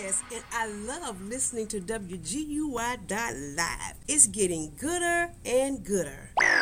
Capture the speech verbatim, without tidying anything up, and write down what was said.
Yes, and I love listening to W G U Y dot live. It's getting gooder and gooder.